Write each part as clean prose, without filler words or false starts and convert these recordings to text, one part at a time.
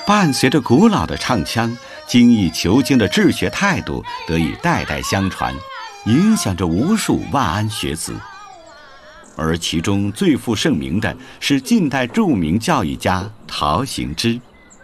伴随着古老的唱腔，精益求精的治学态度得以代代相传，影响着无数万安学子。而其中最负盛名的是近代著名教育家陶行知。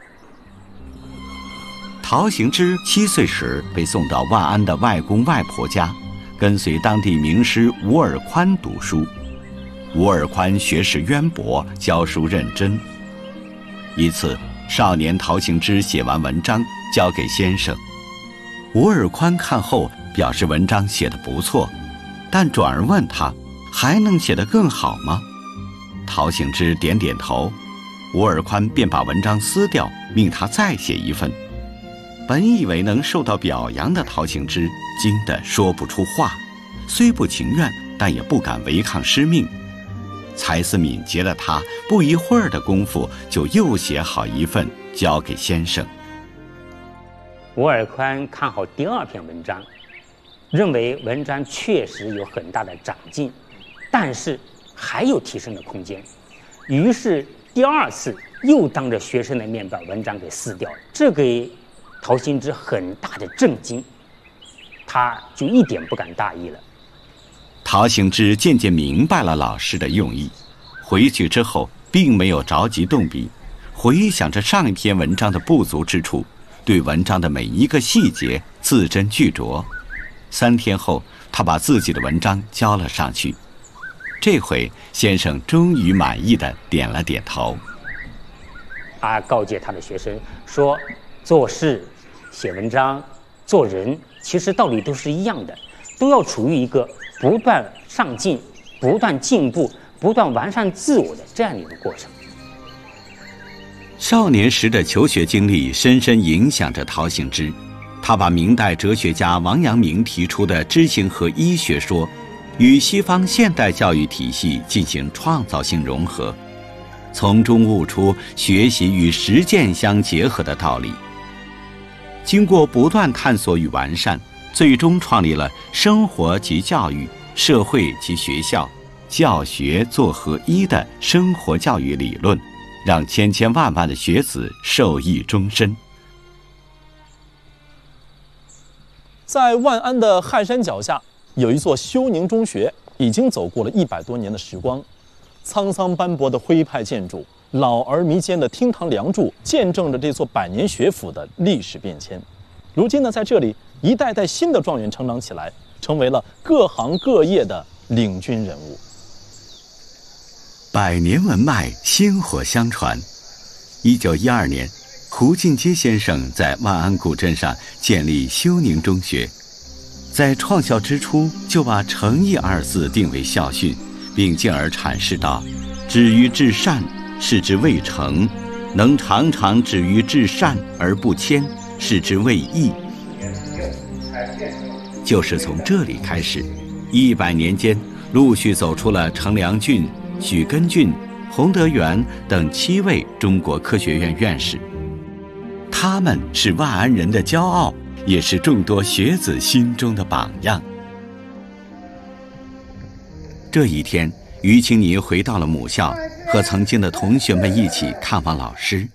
陶行知7岁时被送到万安的外公外婆家，跟随当地名师吴尔宽读书。吴尔宽学识渊博，教书认真。一次，少年陶行知写完文章交给先生，吴尔宽看后表示文章写得不错，但转而问他还能写得更好吗？陶行知点点头，吴尔宽便把文章撕掉，命他再写一份。本以为能受到表扬的陶行知惊得说不出话，虽不情愿，但也不敢违抗师命。才思敏捷的他，不一会儿的功夫就又写好一份，交给先生。 吴尔宽看好第2篇文章，认为文章确实有很大的长进，但是还有提升的空间，于是第2次又当着学生的面把文章给撕掉了，这给陶行知很大的震惊，他就一点不敢大意了。 陶行知渐渐明白了老师的用意，回去之后并没有着急动笔，回想着上一篇文章的不足之处，对文章的每一个细节字斟句酌。3天后，他把自己的文章交了上去。这回先生终于满意地点了点头。 他告诫他的学生说，做事、写文章、做人，其实道理都是一样的，都要处于一个不断上进、不断进步、不断完善自我的这样一个过程。 少年时的求学经历深深影响着陶行知，他把明代哲学家王阳明提出的知行合一学说与西方现代教育体系进行创造性融合，从中悟出学习与实践相结合的道理。经过不断探索与完善，最终创立了生活及教育、社会及学校、教学做合一的生活教育理论，让千千万万的学子受益终身。 在万安的汉山脚下，有一座休宁中学，已经走过了100多年的时光。沧桑斑驳的徽派建筑，老而弥坚的厅堂梁柱，见证着这座100年学府的历史变迁。如今呢，在这里，一代代新的状元成长起来，成为了各行各业的领军人物。 100年文脉，薪火相传。1912年，胡进阶先生在万安古镇上建立休宁中学，在创校之初就把诚意2字定为校训，并进而阐释道：止于至善，是之谓诚；能常常止于至善而不迁，是之谓义。就是从这里开始，100年间陆续走出了程良雋、许根俊、洪德元等7位中国科学院院士。他们是万安人的骄傲，也是众多学子心中的榜样。这一天，于青泥回到了母校，和曾经的同学们一起看望老师。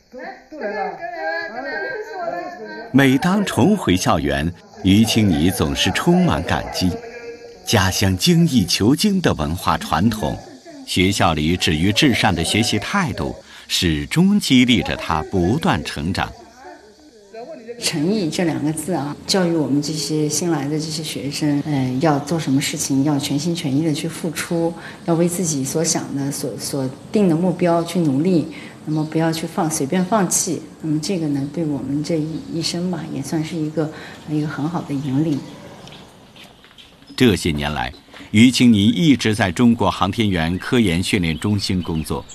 每当重回校园，于青泥总是充满感激。家乡精益求精的文化传统，学校里止于至善的学习态度，始终激励着他不断成长。 诚意这2个字啊，教育我们这些新来的这些学生，要做什么事情要全心全意的去付出，要为自己所想的、所定的目标去努力，那么不要去随便放弃。那么这个呢，对我们这一生吧，也算是一个很好的引领。 这些年来，于青泥一直在中国航天员科研训练中心工作，